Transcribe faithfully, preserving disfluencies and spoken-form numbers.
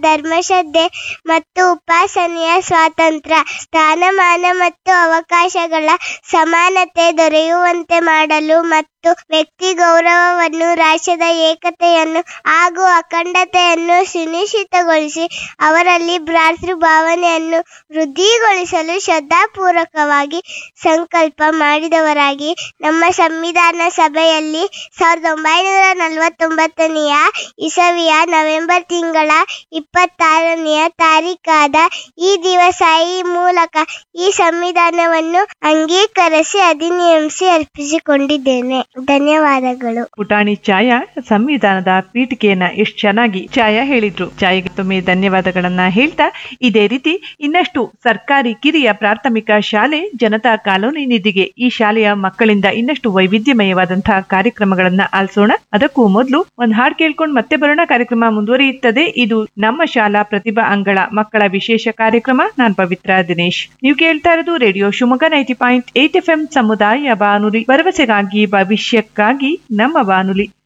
ಧರ್ಮಶ್ರದ್ಧೆ ಮತ್ತು ಉಪಾಸನೆಯ ಸ್ವಾತಂತ್ರ್ಯ, ಸ್ಥಾನಮಾನ ಮತ್ತು ಅವಕಾಶಗಳ ಸಮಾನತೆ ದೊರೆಯುವಂತೆ ಮಾಡಲು ಮತ್ತು ವ್ಯಕ್ತಿ ಗೌರವವನ್ನು, ರಾಷ್ಟ್ರದ ಏಕತೆಯನ್ನು ಹಾಗೂ ಅಖಂಡತೆಯನ್ನು ಸುನಿಶ್ಚಿತಗೊಳಿಸಿ ಅವರಲ್ಲಿ ಭ್ರಾತೃ ಭಾವನೆಯನ್ನು ವೃದ್ಧಿಗೊಳಿಸಲು ಶ್ರದ್ಧಾಪೂರ್ವಕವಾಗಿ ಸಂಕಲ್ಪ ಮಾಡಿದವರಾಗಿ ನಮ್ಮ ಸಂವಿಧಾನ ಸಭೆಯಲ್ಲಿ ಸಾವಿರದ ಒಂಬೈನೂರ ನಲವತ್ತೊಂಬತ್ತನೆಯ ಇಸವಿಯ ನವೆಂಬರ್ ತಿಂಗಳ ಇಪ್ಪತ್ತಾರನೆಯ ತಾರೀಕಾದ ಈ ದಿವಸ ಈ ಮೂಲಕ ಈ ಸಂವಿಧಾನವನ್ನು ಅಂಗೀಕರಿಸಿ ಅಧಿನಿಯಮಿಸಿ ಅರ್ಪಿಸಿಕೊಂಡಿದ್ದೇನೆ. ಧನ್ಯವಾದಗಳು. ಪುಟಾಣಿ ಛಾಯಾ ಸಂವಿಧಾನದ ಪೀಠಿಕೆಯನ್ನ ಎಷ್ಟು ಚೆನ್ನಾಗಿ ಛಾಯಾ ಹೇಳಿದ್ರು. ಛಾಯೆಗೆ ತುಂಬಿ ಧನ್ಯವಾದಗಳನ್ನ ಹೇಳ್ತಾ, ಇದೇ ರೀತಿ ಇನ್ನಷ್ಟು ಸರ್ಕಾರಿ ಕಿರಿಯ ಪ್ರಾಥಮಿಕ ಶಾಲೆ ಜನತಾ ಕಾಲೋನಿ ನಿಧಿಗೆ ಈ ಶಾಲೆಯ ಮಕ್ಕಳಿಂದ ಇನ್ನಷ್ಟು ವೈವಿಧ್ಯಮಯವಾದಂತಹ ಕಾರ್ಯಕ್ರಮಗಳನ್ನ ಆಲಿಸೋಣ. ಅದಕ್ಕೂ ಮೊದಲು ಒಂದ್ ಹಾಡು ಕೇಳ್ಕೊಂಡು ಮತ್ತೆ ಬರೋಣ. ಕಾರ್ಯಕ್ರಮ ಮುಂದುವರಿಯುತ್ತದೆ. ಇದು ನಮ್ಮ ಶಾಲಾ ಪ್ರತಿಭಾ ಅಂಗಳ ಮಕ್ಕಳ ವಿಶೇಷ ಕಾರ್ಯಕ್ರಮ. ನಾನ್ ಪವಿತ್ರ ದಿನೇಶ್. ನೀವು ಕೇಳ್ತಾ ಇರೋದು radio Shivamogga ninety point eight F M ಸಮುದಾಯ ಬಾನುಲಿ, ಭರವಸೆಗಾಗಿ ಭವಿಷ್ಯಕ್ಕಾಗಿ ನಮ್ಮ ಬಾನುಲಿ.